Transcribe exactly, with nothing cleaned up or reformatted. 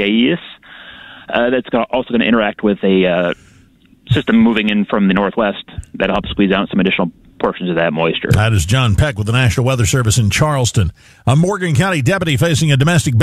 days. Uh, that's gonna, also going to interact with a uh, system moving in from the northwest that'll help squeeze out some additional portions of that moisture. That is John Peck with the National Weather Service in Charleston. A Morgan County deputy facing a domestic